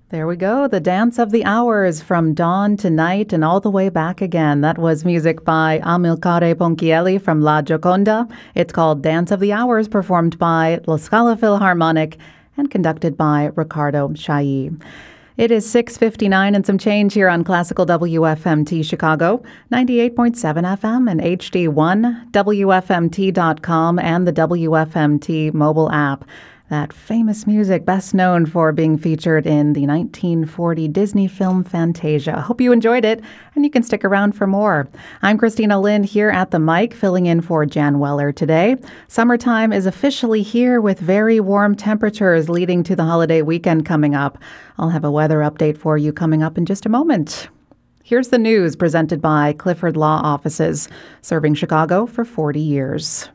There we go. The Dance of the Hours from dawn to night and all the way back again. That was music by Amilcare Ponchielli from La Gioconda. It's called Dance of the Hours, performed by La Scala Philharmonic and conducted by Riccardo Chailly. It is 6:59 and some change here on Classical WFMT Chicago, 98.7 FM and HD1, WFMT.com, and the WFMT mobile app. That famous music best known for being featured in the 1940 Disney film Fantasia. Hope you enjoyed it, and you can stick around for more. I'm Christina Lynn here at the mic, filling in for Jan Weller today. Summertime is officially here with very warm temperatures leading to the holiday weekend coming up. I'll have a weather update for you coming up in just a moment. Here's the news presented by Clifford Law Offices, serving Chicago for 40 years.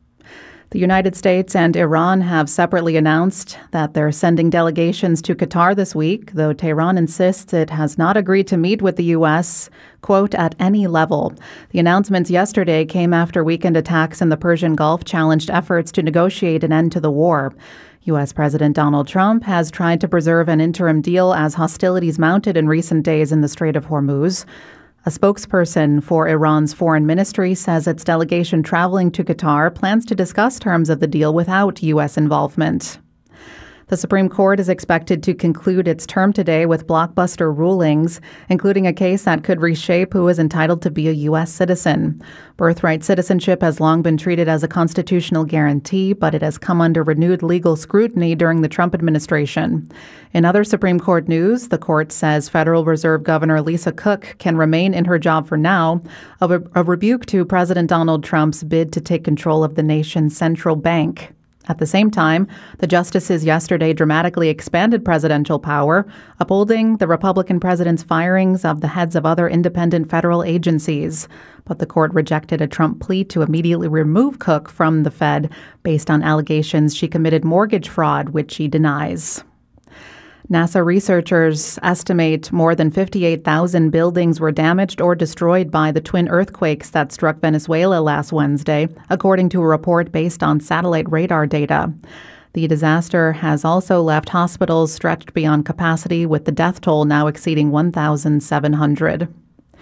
The United States and Iran have separately announced that they're sending delegations to Qatar this week, though Tehran insists it has not agreed to meet with the U.S., quote, at any level. The announcements yesterday came after weekend attacks in the Persian Gulf challenged efforts to negotiate an end to the war. U.S. President Donald Trump has tried to preserve an interim deal as hostilities mounted in recent days in the Strait of Hormuz. A spokesperson for Iran's foreign ministry says its delegation traveling to Qatar plans to discuss terms of the deal without U.S. involvement. The Supreme Court is expected to conclude its term today with blockbuster rulings, including a case that could reshape who is entitled to be a U.S. citizen. Birthright citizenship has long been treated as a constitutional guarantee, but it has come under renewed legal scrutiny during the Trump administration. In other Supreme Court news, the court says Federal Reserve Governor Lisa Cook can remain in her job for now, a rebuke to President Donald Trump's bid to take control of the nation's central bank. At the same time, the justices yesterday dramatically expanded presidential power, upholding the Republican president's firings of the heads of other independent federal agencies. But the court rejected a Trump plea to immediately remove Cook from the Fed based on allegations she committed mortgage fraud, which she denies. NASA researchers estimate more than 58,000 buildings were damaged or destroyed by the twin earthquakes that struck Venezuela last Wednesday, according to a report based on satellite radar data. The disaster has also left hospitals stretched beyond capacity, with the death toll now exceeding 1,700.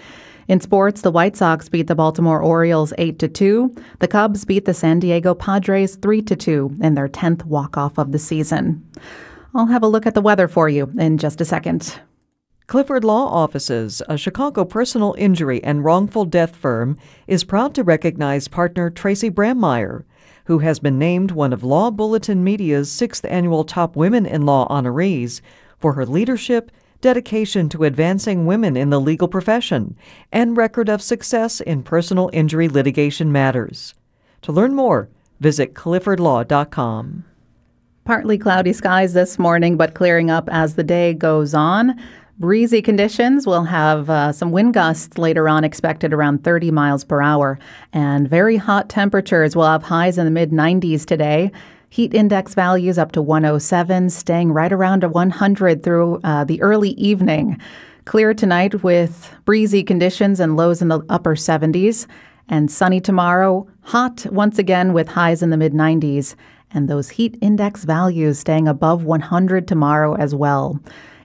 In sports, the White Sox beat the Baltimore Orioles 8-2. The Cubs beat the San Diego Padres 3-2 in their 10th walk-off of the season. I'll have a look at the weather for you in just a second. Clifford Law Offices, a Chicago personal injury and wrongful death firm, is proud to recognize partner Tracy Brammeyer, who has been named one of Law Bulletin Media's 6th annual Top Women in Law honorees for her leadership, dedication to advancing women in the legal profession, and record of success in personal injury litigation matters. To learn more, visit cliffordlaw.com. Partly cloudy skies this morning, but clearing up as the day goes on. Breezy conditions. We'll have some wind gusts later on expected around 30 miles per hour. And very hot temperatures. We'll have highs in the mid-90s today. Heat index values up to 107, staying right around 100 through the early evening. Clear tonight with breezy conditions and lows in the upper 70s. And sunny tomorrow. Hot once again with highs in the mid-90s. And those heat index values staying above 100 tomorrow as well.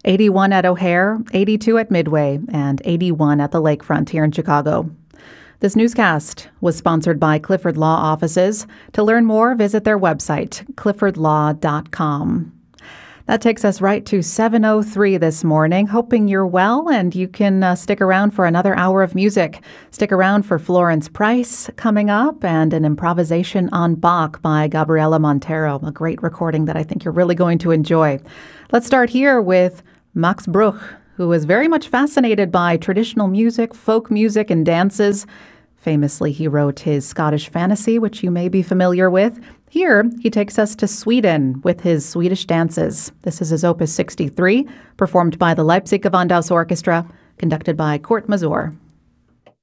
81 at O'Hare, 82 at Midway, and 81 at the lakefront here in Chicago. This newscast was sponsored by Clifford Law Offices. To learn more, visit their website, cliffordlaw.com. That takes us right to 7:03 this morning. Hoping you're well and you can stick around for another hour of music. Stick around for Florence Price coming up and an improvisation on Bach by Gabriela Montero, a great recording that I think you're really going to enjoy. Let's start here with Max Bruch, who is very much fascinated by traditional music, folk music, and dances. Famously, he wrote his Scottish Fantasy, which you may be familiar with. Here, he takes us to Sweden with his Swedish dances. This is his Opus 63, performed by the Leipzig Gewandhaus Orchestra, conducted by Kurt Masur.